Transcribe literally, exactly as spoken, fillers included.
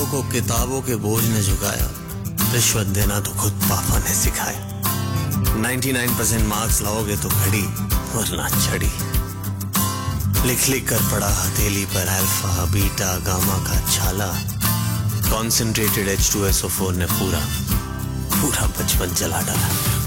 पहाड़ों को किताबों के बोझ ने झुकाया, रिश्वत देना तो खुद पापा ने सिखाया। निन्यानवे परसेंट मार्क्स लाओगे तो घड़ी वरना छड़ी। लिख लिख कर पड़ा हथेली पर अल्फा बीटा गामा का छाला। Concentrated H two S O four ने पूरा पूरा बचपन जला डाला।